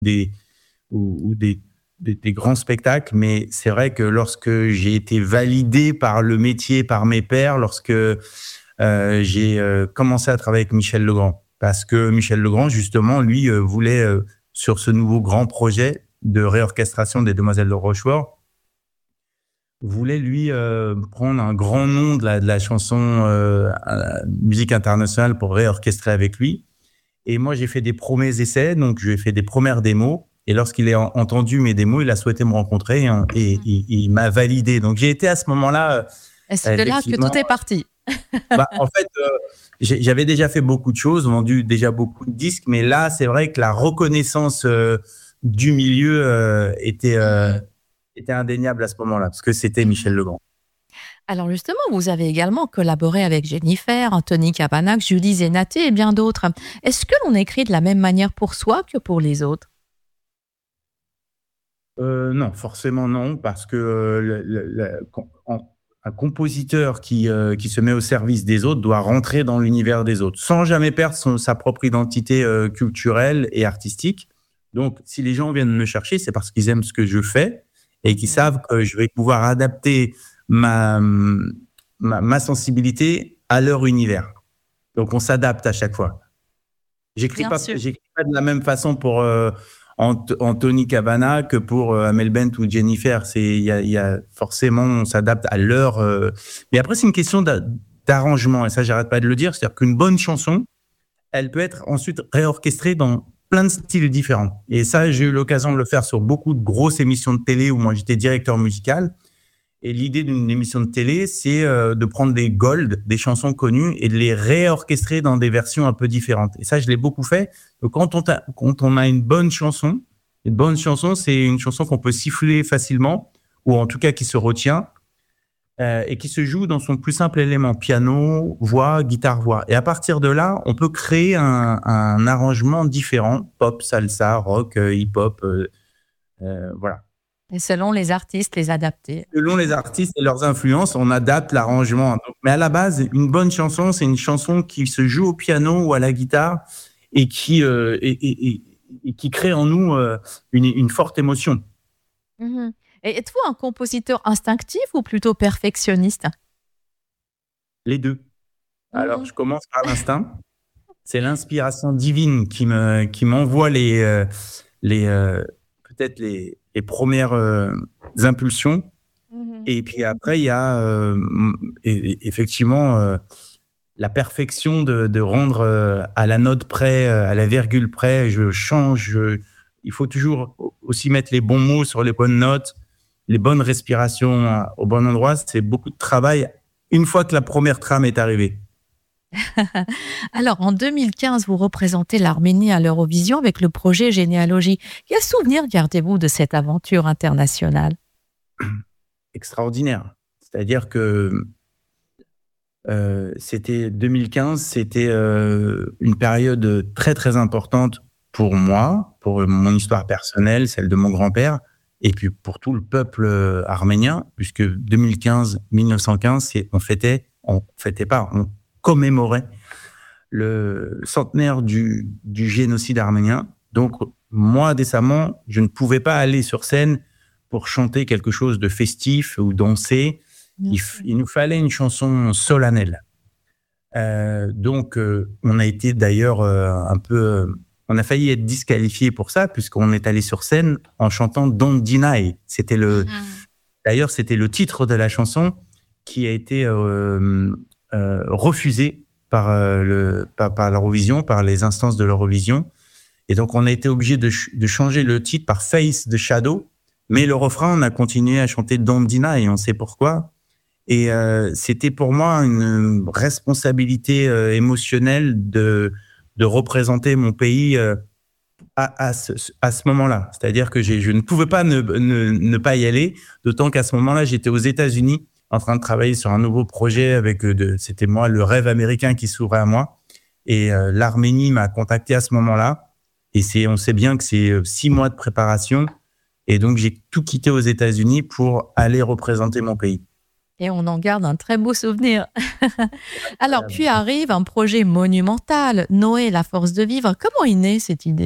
des, ou des grands spectacles, mais c'est vrai que lorsque j'ai été validé par le métier, par mes pairs, lorsque j'ai commencé à travailler avec Michel Legrand, parce que Michel Legrand, justement, lui, voulait, sur ce nouveau grand projet de réorchestration des Demoiselles de Rochefort, voulait, lui, prendre un grand nom de la chanson musique internationale pour réorchestrer avec lui. Et moi, j'ai fait des premiers essais, donc j'ai fait des premières démos. Et lorsqu'il a entendu mes démos, il a souhaité me rencontrer et il m'a validé. Donc, j'ai été à ce moment-là. Et c'est de là que tout est parti. En fait, j'avais déjà fait beaucoup de choses, vendu déjà beaucoup de disques, mais là, c'est vrai que la reconnaissance du milieu était indéniable à ce moment-là, parce que c'était Michel Legrand. Alors justement, vous avez également collaboré avec Jennifer, Anthony Kavanagh, Julie Zenati et bien d'autres. Est-ce que l'on écrit de la même manière pour soi que pour les autres ? Non, forcément non, parce que un compositeur qui se met au service des autres doit rentrer dans l'univers des autres, sans jamais perdre sa propre identité culturelle et artistique. Donc, si les gens viennent me chercher, c'est parce qu'ils aiment ce que je fais et qu'ils savent que je vais pouvoir adapter ma sensibilité à leur univers. Donc, on s'adapte à chaque fois. J'écris pas de la même façon pour Anthony Kavanagh que pour Amel Bent ou Jennifer. Il y a forcément, on s'adapte à leur. Mais après, c'est une question d'arrangement, et ça, j'arrête pas de le dire. C'est-à-dire qu'une bonne chanson, elle peut être ensuite réorchestrée dans plein de styles différents. Et ça, j'ai eu l'occasion de le faire sur beaucoup de grosses émissions de télé où moi j'étais directeur musical. Et l'idée d'une émission de télé, c'est de prendre des golds, des chansons connues, et de les réorchestrer dans des versions un peu différentes. Et ça, je l'ai beaucoup fait. Donc, quand on a une bonne chanson, c'est une chanson qu'on peut siffler facilement, ou en tout cas qui se retient, et qui se joue dans son plus simple élément, piano, voix, guitare, voix. Et à partir de là, on peut créer un arrangement différent, pop, salsa, rock, hip-hop, voilà. Et selon les artistes, les adapter. Selon les artistes et leurs influences, on adapte l'arrangement. Mais à la base, une bonne chanson, c'est une chanson qui se joue au piano ou à la guitare et qui crée en nous une forte émotion. Mm-hmm. Et êtes-vous un compositeur instinctif ou plutôt perfectionniste ? Les deux. Alors, je commence par l'instinct. C'est l'inspiration divine qui m'envoie peut-être les premières impulsions. Et puis après, il y a effectivement la perfection de rendre à la note près, à la virgule près. Je change. Il faut toujours aussi mettre les bons mots sur les bonnes notes, les bonnes respirations au bon endroit. C'est beaucoup de travail une fois que la première trame est arrivée. Alors, en 2015, vous représentez l'Arménie à l'Eurovision avec le projet Généalogie. Quel souvenir gardez-vous de cette aventure internationale ? Extraordinaire. C'est-à-dire que c'était 2015, c'était une période très, très importante pour moi, pour mon histoire personnelle, celle de mon grand-père, et puis pour tout le peuple arménien, puisque 1915, on commémorait le centenaire du génocide arménien. Donc, moi, décemment, je ne pouvais pas aller sur scène pour chanter quelque chose de festif ou danser. Il nous fallait une chanson solennelle. Donc, on a été d'ailleurs on a failli être disqualifié pour ça, puisqu'on est allé sur scène en chantant Don't Deny. D'ailleurs, c'était le titre de la chanson qui a été refusé par l'Eurovision, par les instances de l'Eurovision. Et donc, on a été obligé de changer le titre par Face the Shadow. Mais le refrain, on a continué à chanter Don't Deny, et on sait pourquoi. Et c'était pour moi une responsabilité émotionnelle de représenter mon pays à ce moment-là. C'est-à-dire que je ne pouvais pas ne pas y aller, d'autant qu'à ce moment-là, j'étais aux États-Unis en train de travailler sur un nouveau projet c'était moi, le rêve américain qui s'ouvrait à moi. Et l'Arménie m'a contacté à ce moment-là. Et on sait bien que c'est 6 mois de préparation. Et donc, j'ai tout quitté aux États-Unis pour aller représenter mon pays. Et on en garde un très beau souvenir. Alors, puis arrive un projet monumental, Noé, la force de vivre. Comment est née cette idée ?